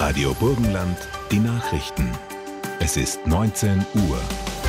Radio Burgenland, die Nachrichten. Es ist 19 Uhr.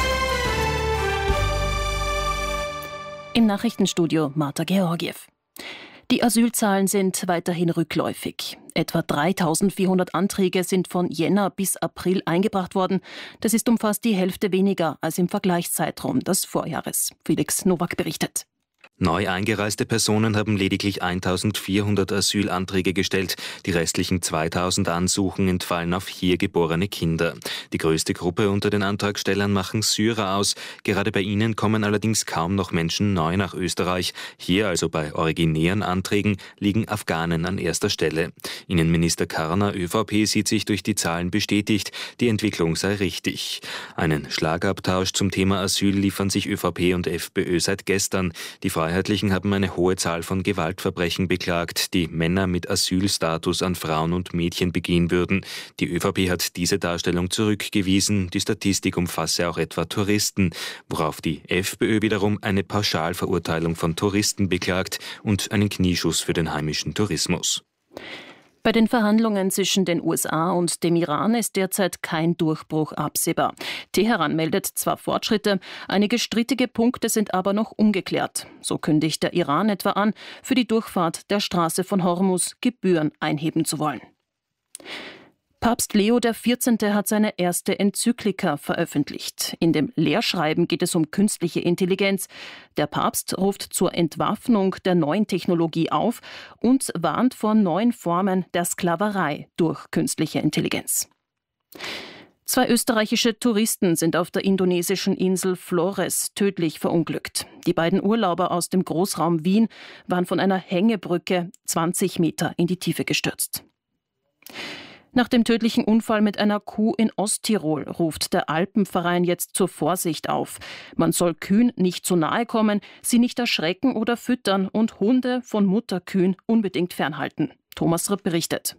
Im Nachrichtenstudio Marta Georgiev. Die Asylzahlen sind weiterhin rückläufig. Etwa 3.400 Anträge sind von Jänner bis April eingebracht worden. Das ist um fast die Hälfte weniger als im Vergleichszeitraum des Vorjahres. Felix Nowak berichtet. Neu eingereiste Personen haben lediglich 1.400 Asylanträge gestellt. Die restlichen 2.000 Ansuchen entfallen auf hier geborene Kinder. Die größte Gruppe unter den Antragstellern machen Syrer aus. Gerade bei ihnen kommen allerdings kaum noch Menschen neu nach Österreich. Hier, also bei originären Anträgen, liegen Afghanen an erster Stelle. Innenminister Karner, ÖVP, sieht sich durch die Zahlen bestätigt. Die Entwicklung sei richtig. Einen Schlagabtausch zum Thema Asyl liefern sich ÖVP und FPÖ seit gestern. Die Freiheitlichen haben eine hohe Zahl von Gewaltverbrechen beklagt, die Männer mit Asylstatus an Frauen und Mädchen begehen würden. Die ÖVP hat diese Darstellung zurückgewiesen. Die Statistik umfasse auch etwa Touristen, worauf die FPÖ wiederum eine Pauschalverurteilung von Touristen beklagt und einen Knieschuss für den heimischen Tourismus. Bei den Verhandlungen zwischen den USA und dem Iran ist derzeit kein Durchbruch absehbar. Teheran meldet zwar Fortschritte, einige strittige Punkte sind aber noch ungeklärt. So kündigt der Iran etwa an, für die Durchfahrt der Straße von Hormuz Gebühren einheben zu wollen. Papst Leo XIV. Hat seine erste Enzyklika veröffentlicht. In dem Lehrschreiben geht es um künstliche Intelligenz. Der Papst ruft zur Entwaffnung der neuen Technologie auf und warnt vor neuen Formen der Sklaverei durch künstliche Intelligenz. 2 österreichische Touristen sind auf der indonesischen Insel Flores tödlich verunglückt. Die beiden Urlauber aus dem Großraum Wien waren von einer Hängebrücke 20 Meter in die Tiefe gestürzt. Nach dem tödlichen Unfall mit einer Kuh in Osttirol ruft der Alpenverein jetzt zur Vorsicht auf. Man soll Kühen nicht zu nahe kommen, sie nicht erschrecken oder füttern und Hunde von Mutterkühen unbedingt fernhalten. Thomas Ripp berichtet.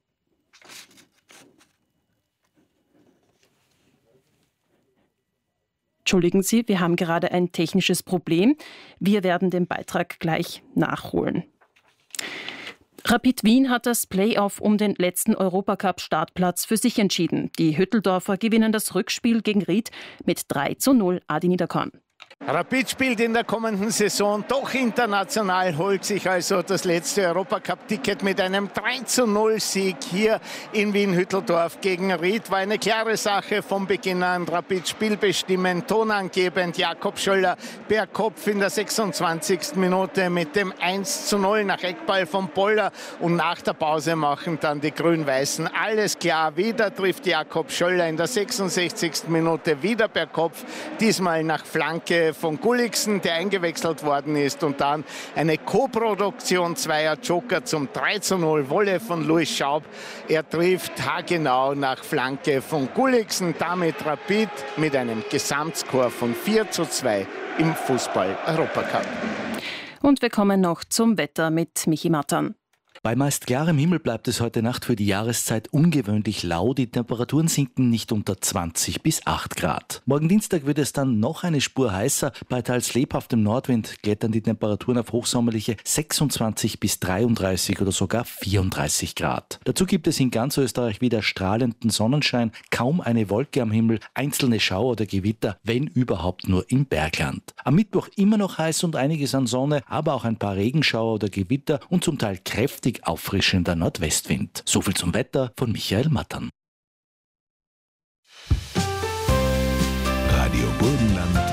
Entschuldigen Sie, wir haben gerade ein technisches Problem. Wir werden den Beitrag gleich nachholen. Rapid Wien hat das Playoff um den letzten Europacup-Startplatz für sich entschieden. Die Hütteldorfer gewinnen das Rückspiel gegen Ried mit 3:0. Adi Niederkorn. Rapid spielt in der kommenden Saison doch international, holt sich also das letzte Europacup-Ticket mit einem 3:0-Sieg hier in Wien-Hütteldorf gegen Ried. War eine klare Sache vom Beginn an. Rapid spielbestimmend, tonangebend. Jakob Schöller per Kopf in der 26. Minute mit dem 1:0 nach Eckball von Poller. Und nach der Pause machen dann die Grün-Weißen alles klar. Wieder trifft Jakob Schöller in der 66. Minute wieder per Kopf. Diesmal nach Flanke von Gulliksen, der eingewechselt worden ist, und dann eine Co-Produktion zweier Joker zum 3:0. Wolle von Louis Schaub. Er trifft haargenau nach Flanke von Gulliksen. Damit Rapid mit einem Gesamtscore von 4:2 im Fußball-Europacup. Und wir kommen noch zum Wetter mit Michi Mattern. Bei meist klarem Himmel bleibt es heute Nacht für die Jahreszeit ungewöhnlich lau. Die Temperaturen sinken nicht unter 20 bis 8 Grad. Morgen Dienstag wird es dann noch eine Spur heißer. Bei teils lebhaftem Nordwind klettern die Temperaturen auf hochsommerliche 26 bis 33 oder sogar 34 Grad. Dazu gibt es in ganz Österreich wieder strahlenden Sonnenschein, kaum eine Wolke am Himmel, einzelne Schauer oder Gewitter, wenn überhaupt nur im Bergland. Am Mittwoch immer noch heiß und einiges an Sonne, aber auch ein paar Regenschauer oder Gewitter und zum Teil kräftig auffrischender Nordwestwind. Soviel zum Wetter von Michael Mattern. Radio Burgenland,